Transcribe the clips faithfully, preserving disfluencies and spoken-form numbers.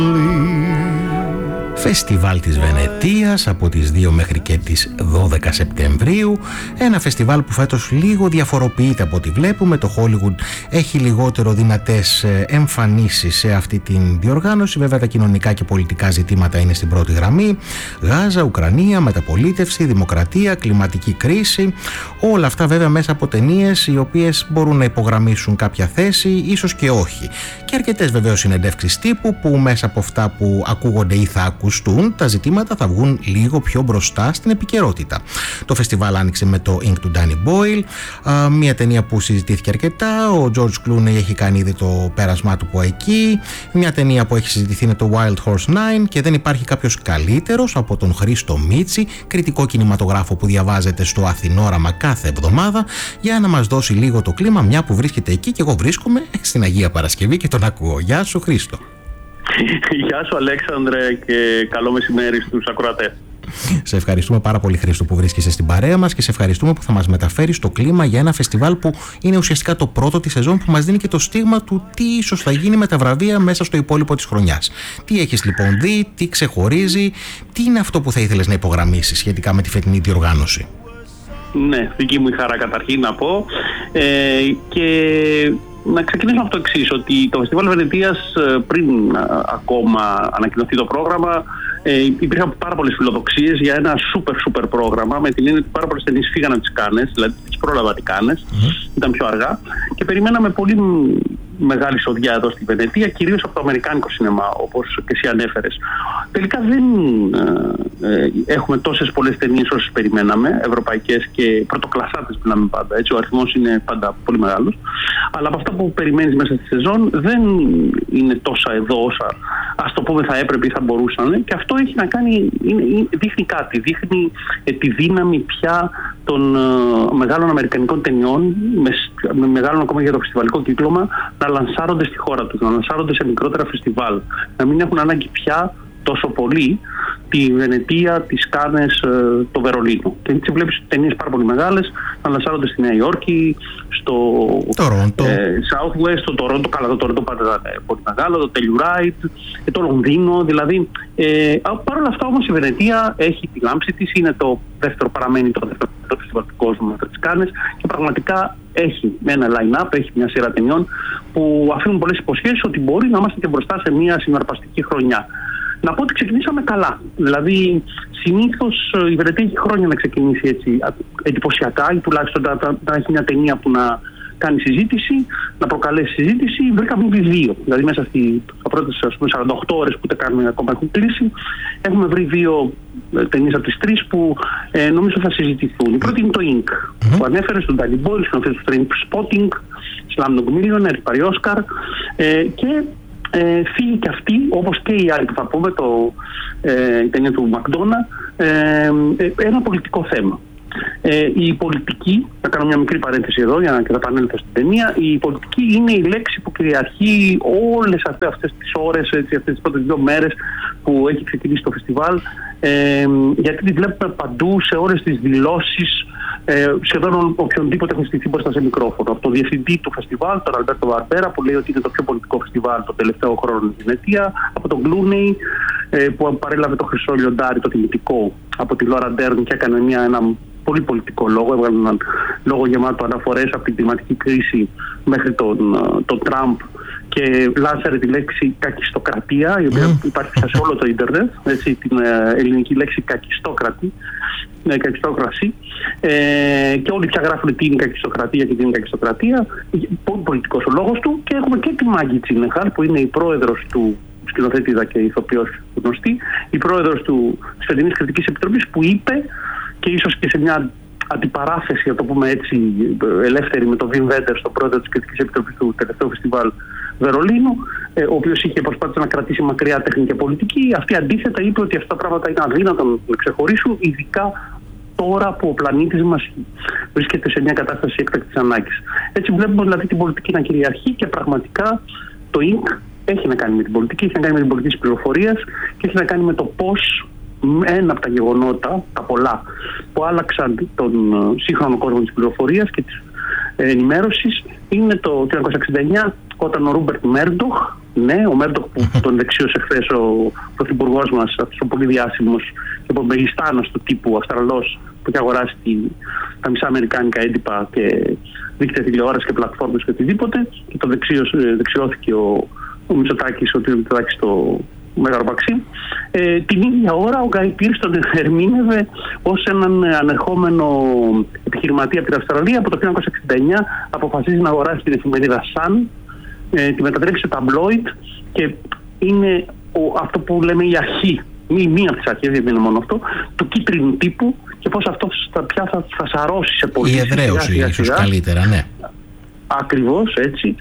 Φεστιβάλ της Βενετίας από τις δύο μέχρι και τις δώδεκα Σεπτεμβρίου. Ένα φεστιβάλ που φέτος λίγο διαφοροποιείται από ό,τι βλέπουμε. Το Hollywood έχει λιγότερο δυνατές εμφανίσεις σε αυτή την διοργάνωση. Βέβαια τα κοινωνικά και πολιτικά ζητήματα είναι στην πρώτη γραμμή. Γάζα, Ουκρανία, μεταπολίτευση, δημοκρατία, κλιματική κρίση. Όλα αυτά βέβαια μέσα από ταινίες οι οποίες μπορούν να υπογραμμίσουν κάποια θέση, ίσως και όχι. Και αρκετές βεβαίως συνεντεύξεις τύπου που μέσα από αυτά που ακούγονται ή θα ακούσουν τα ζητήματα θα βγουν λίγο πιο μπροστά στην επικαιρότητα. Το φεστιβάλ άνοιξε με το Ink του Danny Boyle, μια ταινία που συζητήθηκε αρκετά. Ο George Clooney έχει κάνει ήδη το πέρασμά του από εκεί. Μια ταινία που έχει συζητηθεί είναι το Wild Horse νάιν και δεν υπάρχει κάποιος καλύτερος από τον Χρήστο Μίτση, κριτικό κινηματογράφο που διαβάζεται στο Αθηνόραμα κάθε εβδομάδα, για να μας δώσει λίγο το κλίμα, μια που βρίσκεται εκεί και εγώ βρίσκομαι στην Αγία Παρασκευή και τον ακούω. Γεια σου Χρήστο. Γεια σου Αλέξανδρε και καλό μεσημέρι στους ακροατές. Σε ευχαριστούμε πάρα πολύ Χρήστο που βρίσκεσαι στην παρέα μας και σε ευχαριστούμε που θα μας μεταφέρεις το κλίμα για ένα φεστιβάλ που είναι ουσιαστικά το πρώτο της σεζόν, που μας δίνει και το στίγμα του τι ίσως θα γίνει με τα βραβεία μέσα στο υπόλοιπο της χρονιάς. Τι έχεις λοιπόν δει, τι ξεχωρίζει, τι είναι αυτό που θα ήθελες να υπογραμμίσεις σχετικά με τη φετινή διοργάνωση? Ναι, δική μου η χαρά καταρχήν να πω ε, και να ξεκινήσω από το εξής, ότι το Φεστιβάλ Βενετίας πριν ακόμα ανακοινωθεί το πρόγραμμα ε, υπήρχαν πάρα πολλές φιλοδοξίες για ένα σούπερ σούπερ πρόγραμμα, με την έννοια ότι πάρα πολλές ταινίες φύγανε από τις Κάνες, δηλαδή τις πρόλαβα τις Κάνες, mm-hmm. ήταν πιο αργά και περιμέναμε πολύ μεγάλη σοδιά εδώ στη Βενετία, κυρίως από το αμερικάνικο σινεμά, όπως και εσύ ανέφερες. Τελικά δεν ε, ε, έχουμε τόσες πολλές ταινίες όσες περιμέναμε, ευρωπαϊκές και πρωτοκλασσάτες μιλάμε πάντα, έτσι, ο αριθμός είναι πάντα πολύ μεγάλος. Αλλά από αυτά που περιμένεις μέσα στη σεζόν δεν είναι τόσα εδώ όσα ας το πούμε θα έπρεπε ή θα μπορούσαν, και αυτό έχει να κάνει, είναι, είναι, δείχνει κάτι, δείχνει ε, τη δύναμη πια των ε, μεγάλων αμερικανικών ταινιών, με, με μεγάλων ακόμα για το φεστιβαλικό κύκλωμα, να λανσάρονται στη χώρα τους, να λανσάρονται σε μικρότερα φεστιβάλ, να μην έχουν ανάγκη πια τόσο πολύ τη Βενετία, τις Κάνες, το Βερολίνο. Και έτσι βλέπεις ταινίες πάρα πολύ μεγάλες να λανσάρονται στη Νέα Υόρκη, στο Toronto, ε, Southwest, στο Toronto, καλά το Toronto πάντα ήταν πολύ μεγάλο, το Telluride, το Λονδίνο, δηλαδή. Ε, Παρ' όλα αυτά όμως η Βενετία έχει τη λάμψη της, είναι το δεύτερο, παραμένει το δεύτερο φεστιβάλ του κόσμου μετά τις Κάνες και πραγματικά έχει ένα line-up, έχει μια σειρά ταινιών που αφήνουν πολλές υποσχέσεις ότι μπορεί να είμαστε και μπροστά σε μια συναρπαστική χρονιά. Να πω ότι ξεκινήσαμε καλά. Δηλαδή, συνήθως η Βενετία έχει χρόνια να ξεκινήσει έτσι εντυπωσιακά, ή τουλάχιστον να, να, να έχει μια ταινία που να κάνει συζήτηση, να προκαλέσει συζήτηση. Βρήκαμε βρει δύο. Δηλαδή, μέσα στις πρώτες σαράντα οκτώ ώρες που τα κάνουμε ακόμα έχουν κλείσει, έχουμε βρει δύο ταινίες από τις τρεις που ε, νομίζω θα συζητηθούν. Η πρώτη είναι το Ink, mm-hmm. που ανέφερε στον Danny Boyle, στον αφήνει του Trainspotting, Slumdog Millionaire, πάρει Όσκαρ ε, και Ε, φύγει και αυτή, όπως και η άλλη που θα πούμε, το, ε, η ταινία του Μακδόνα, ε, ε, ένα πολιτικό θέμα. Ε, η πολιτική, θα κάνω μια μικρή παρένθεση εδώ για να και θα επανέλθω στην ταινία, η πολιτική είναι η λέξη που κυριαρχεί όλες αυτές, αυτές τις ώρες, έτσι, αυτές τις πρώτες δύο μέρες που έχει ξεκινήσει το φεστιβάλ, ε, γιατί τη βλέπουμε παντού σε όλες τις δηλώσεις, Ε, σχεδόν οποιονδήποτε έχει στηθεί μπροστά σε μικρόφωνο. Από το διευθυντή του φεστιβάλ, τον Αλμπέρτο Βαρμπέρα, που λέει ότι είναι το πιο πολιτικό φεστιβάλ το τελευταίο χρόνο στην Βενετία, από τον Clooney, ε, που παρέλαβε το χρυσό λιοντάρι, το τιμητικό, από τη Laura Dern και έκανε μια, ένα πολύ πολιτικό λόγο. Έβγαλε έναν λόγο γεμάτο αναφορές από την κλιματική κρίση μέχρι τον, τον Τραμπ και λάνσαρε τη λέξη κακιστοκρατία, η οποία mm. υπάρχει σε όλο το ίντερνετ, έτσι, την ε, ελληνική λέξη κακιστόκρατη, ε, κακιστόκραση, ε, και όλοι πια γράφουν τι είναι κακιστοκρατία και τι είναι κακιστοκρατία. Πολύ πολιτικός ο λόγος του. Και έχουμε και τη Μάγκη Τσίνεχαλ, που είναι η πρόεδρος του, σκηνοθέτηδα και ηθοποιός γνωστή, η πρόεδρος του Φετινής Κριτικής Επιτροπής, που είπε, και ίσως και σε μια αντιπαράθεση, να το πούμε έτσι, ελεύθερη με τον Βιμ Βέντερς, τον πρόεδρο της Κριτικής Επιτροπής του τελευταίου φεστιβάλ Βερολίνου, ε, ο οποίος είχε προσπάθησε να κρατήσει μακριά τέχνη και πολιτική. Αυτή αντίθετα είπε ότι αυτά τα πράγματα είναι αδύνατο να ξεχωρίσουν, ειδικά τώρα που ο πλανήτης μας βρίσκεται σε μια κατάσταση έκτακτης ανάγκης. Έτσι βλέπουμε δηλαδή την πολιτική να κυριαρχεί και πραγματικά το Ink έχει να κάνει με την πολιτική, έχει να κάνει με την πολιτική της πληροφορίας και έχει να κάνει με το πώς ένα από τα γεγονότα, τα πολλά, που άλλαξαν τον σύγχρονο κόσμο της πληροφορίας και της ενημέρωσης είναι το χίλια εννιακόσια εξήντα εννιά, όταν ο Ρούμπερτ Μέρντοχ, Ναι, ο Μέρντοχ που τον δεξίωσε χθες ο πρωθυπουργός μας, αυτός ο πολύ διάσημος και ο μεγιστάνος του τύπου Αυστραλός που έχει αγοράσει τη, τα μισά αμερικάνικα έντυπα και δίκτυα τηλεόραση και πλατφόρμες και οτιδήποτε, και το δεξιώθηκε ο, ο Μητσοτάκης, ο κ. Μητσοτάκης στο Μέγαρο Παξί. Ε, την ίδια ώρα ο Γκάι Πίρς τον ερμήνευε ως έναν ανερχόμενο επιχειρηματία από την Αυστραλία. Από το χίλια εννιακόσια εξήντα εννιά αποφασίζει να αγοράσει την εφημερίδα Sun, ε, τη μετατρέψει σε ταμπλόιτ και είναι ο, αυτό που λέμε η αρχή, μη, μία από τις αρχές, δεν είναι μόνο αυτό, του κίτρινου τύπου και πώς αυτό θα, πια θα, θα σαρώσει σε πολύ. Η εδραίωση ίσως καλύτερα, ναι. Ακριβώς έτσι,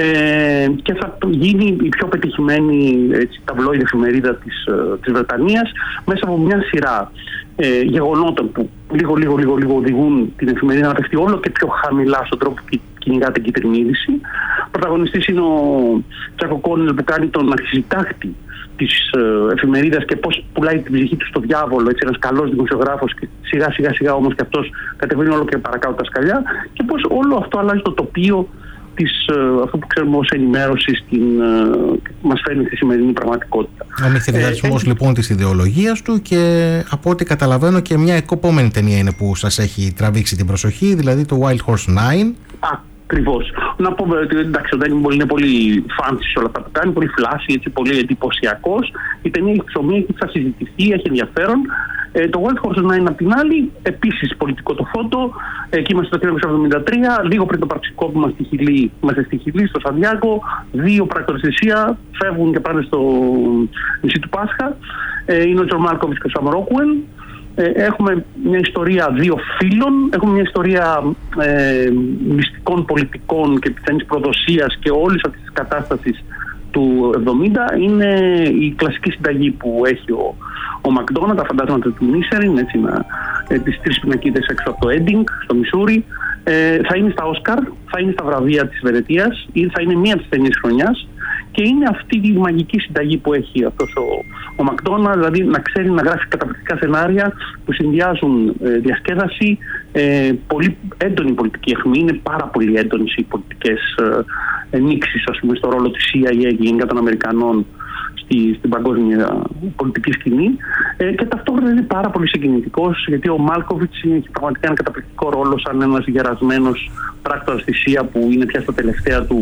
ε, και θα γίνει η πιο πετυχημένη ταμπλόιδ εφημερίδα της, της Βρετανίας μέσα από μια σειρά ε, γεγονότων που λίγο λίγο λίγο λίγο οδηγούν την εφημερίδα να πέφτει όλο και πιο χαμηλά στον τρόπο που κυνηγά την κίτρινη είδηση. Πρωταγωνιστής είναι ο Τζάκο Κόνελ που κάνει τον αρχισυντάκτη της ε, εφημερίδας και πώς πουλάει την ψυχή του στο διάβολο, έτσι, ένας καλός δημοσιογράφος, και σιγά σιγά σιγά όμως και αυτός κατεβαίνει όλο και παρακάτω τα σκαλιά, και πώς όλο αυτό αλλάζει το τοπίο της, ε, αυτό που ξέρουμε ως ενημέρωση στην, ε, μας φέρνει στη σημερινή πραγματικότητα. Ο μυθιδιασμός ε, λοιπόν της ιδεολογίας του, και από ό,τι καταλαβαίνω και μια εκοπόμενη ταινία είναι που σας έχει τραβήξει την προσοχή, δηλαδή το Wild Horse Nine. Ακριβώς. Να πούμε ότι εντάξει, ο Ντάνι είναι πολύ fancy σε όλα αυτά που κάνει, πολύ φλάσι, έτσι, πολύ εντυπωσιακός. Η ταινία έχει ψωμί, θα συζητηθεί, έχει ενδιαφέρον. Ε, το Wild Horse Nine απ' την άλλη, επίσης πολιτικό το φώτο. Εκεί είμαστε το χίλια εννιακόσια εβδομήντα τρία, λίγο πριν το πραξικόπημα στη Χιλή, είμαστε στη Χιλή, στο Σαντιάγκο. Δύο πράκτορες θυσία φεύγουν και πάνε στο νησί του Πάσχα. Ε, είναι ο Τζον Μάλκοβιτς και ο Σαμ Ρόκουελ. Έχουμε μια ιστορία δύο φίλων, έχουμε μια ιστορία ε, μυστικών πολιτικών και πιθανής προδοσίας και όλης αυτής της κατάστασης του εβδομήντα. Είναι η κλασική συνταγή που έχει ο, ο Μακδόνα, τα φαντάσματα του Νίσεριν, έτσι, να, ε, τις τρεις πινακίδες έξω από το Έντινγκ, στο Μισούρι. Ε, θα είναι στα Όσκαρ, θα είναι στα βραβεία της Βενετίας, ή θα είναι μία από τις ταινίες χρονιάς. Και είναι αυτή η μαγική συνταγή που έχει αυτός ο, ο Μακδόνα, δηλαδή να ξέρει να γράφει καταπληκτικά σενάρια που συνδυάζουν ε, διασκέδαση, ε, πολύ έντονη πολιτική αιχμή. Είναι πάρα πολύ έντονες οι πολιτικές ε, ενίξεις, ας πούμε, στο ρόλο της σι άι έι και γενικά των Αμερικανών στη, στην παγκόσμια πολιτική σκηνή. Ε, και ταυτόχρονα είναι πάρα πολύ συγκινητικός, γιατί ο Μάλκοβιτς έχει πραγματικά ένα καταπληκτικό ρόλο σαν ένας γερασμένος πράκτορας στη σι άι έι που είναι πια στα τελευταία του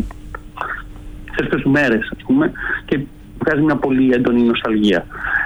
τελευταίες μέρες, ας πούμε, και βγάζει μια πολύ έντονη νοσταλγία.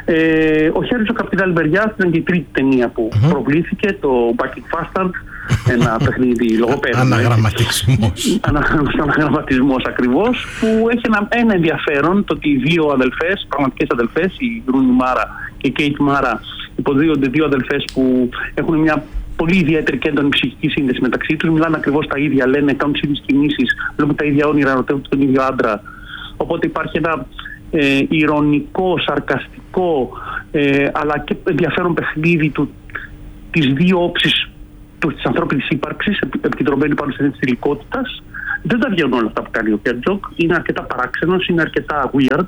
Ε, ο Χέρις ο Καπιτάν Μπεριάς ήταν και η τρίτη ταινία που mm-hmm. προβλήθηκε, το Bucking Bastard, ένα παιχνίδι λογοπαίδου. Αναγραμματισμός. Αναγραμματισμός ακριβώς, που έχει ένα, ένα ενδιαφέρον, το ότι οι δύο αδελφές, πραγματικές αδελφές, η Ρούνι Μάρα και η Κέιτ Μάρα, υποδίονται δύο αδελφές που έχουν μια πολύ ιδιαίτερη και έντονη ψυχική σύνδεση μεταξύ τους. Μιλάνε ακριβώς τα ίδια, λένε, κάνουν τις ίδιες κινήσεις, βλέπουν τα ίδια όνειρα, ρωτεύουν τον ίδιο άντρα. Οπότε υπάρχει ένα ε, ηρωνικό, σαρκαστικό, ε, αλλά και ενδιαφέρον παιχνίδι του, τις δύο όψεις της ανθρώπινης ύπαρξης, επικεντρωμένη πάνω στην της υλικότητας. Δεν τα βγαίνουν όλα αυτά που κάνει ο Χέρτζοκ. Είναι αρκετά παράξενος, είναι αρκετά weird.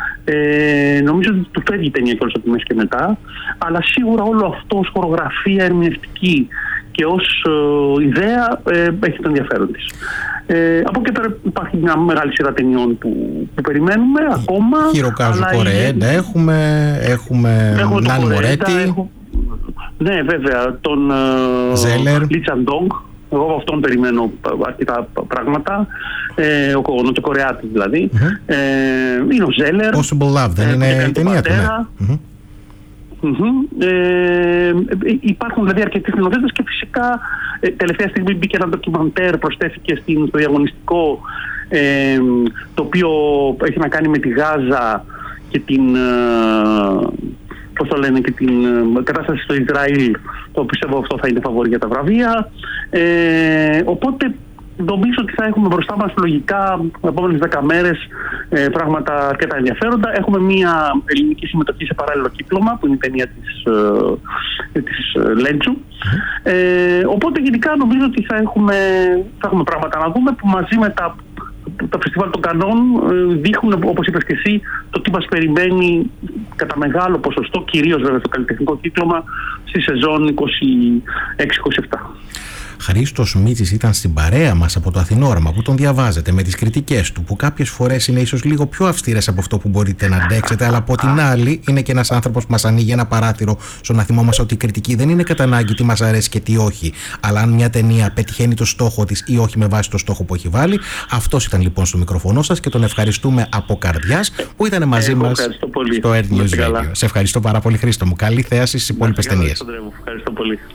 Ε, νομίζω ότι του φεύγει η ταινία και όλες από τη μέση και μετά, αλλά σίγουρα όλο αυτό ως χορογραφία ερμηνευτική και ως ε, ιδέα ε, έχει το ενδιαφέρον της. Ε, από εκεί πέρα υπάρχει μια μεγάλη σειρά ταινιών που, που περιμένουμε ακόμα. Χειροκάζου Κορεέντα είναι... έχουμε, έχουμε Νάνι Μορέτη. Ναι, βέβαια, τον Λι Τσαντόγκ. Εγώ από αυτόν περιμένω αρκετά πράγματα. Ε, ο Νοτιοκορεάτης δηλαδή. Mm-hmm. Ε, είναι ο Ζέλερ. Possible Love, δεν ε, είναι η ταινία του, ναι. Mm-hmm. Mm-hmm. Ε, υπάρχουν δηλαδή αρκετοί σκηνοθέτες και φυσικά ε, τελευταία στιγμή μπήκε ένα ντοκιμαντέρ, προσθέθηκε στην, στο διαγωνιστικό, ε, το οποίο έχει να κάνει με τη Γάζα και την... Ε, πώς το λένε, και την κατάσταση στο Ισραήλ, το πιστεύω αυτό θα είναι φαβορί για τα βραβεία. Ε, οπότε νομίζω ότι θα έχουμε μπροστά μας λογικά τις επόμενες δέκα μέρες ε, πράγματα αρκετά ενδιαφέροντα. Έχουμε μια ελληνική συμμετοχή σε παράλληλο κύκλωμα που είναι η ταινία της, ε, της ε, Λέντζου. Ε, οπότε γενικά νομίζω ότι θα έχουμε, θα έχουμε πράγματα να δούμε που μαζί με τα τα φεστιβάλ των Κανών δείχνουν, όπως είπες και εσύ, το τι μας περιμένει κατά μεγάλο ποσοστό, κυρίως βέβαια στο καλλιτεχνικό κύκλωμα, στη σεζόν είκοσι έξι είκοσι επτά. Χρήστος Μίτσης ήταν στην παρέα μας από το Αθηνόραμα, που τον διαβάζετε με τις κριτικές του, που κάποιες φορές είναι ίσως λίγο πιο αυστηρές από αυτό που μπορείτε να αντέξετε, αλλά από την άλλη είναι και ένας άνθρωπος που μας ανοίγει ένα παράθυρο στο να θυμόμαστε ότι η κριτική δεν είναι κατά ανάγκη τι μας αρέσει και τι όχι, αλλά αν μια ταινία πετυχαίνει το στόχο της ή όχι με βάση το στόχο που έχει βάλει. Αυτός ήταν λοιπόν στο μικροφωνό σας και τον ευχαριστούμε από καρδιάς που ήταν μαζί Εγώ μας στο Earth News Radio. Σε ευχαριστώ πάρα πολύ, Χρήστο μου. Καλή θέαση στις υπόλοιπες ταινίες. Ευχαριστώ πολύ.